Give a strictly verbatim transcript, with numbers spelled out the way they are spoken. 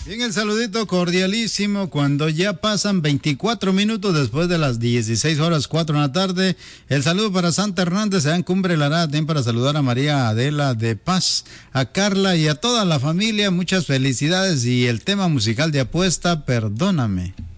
Bien, el saludito cordialísimo cuando ya pasan veinticuatro minutos después de las dieciséis horas cuatro de la tarde. El saludo para Santa Hernández, allá en Cumbre Lará, también para saludar a María Adela de Paz, a Carla y a toda la familia. Muchas felicidades y el tema musical de apuesta, Perdóname.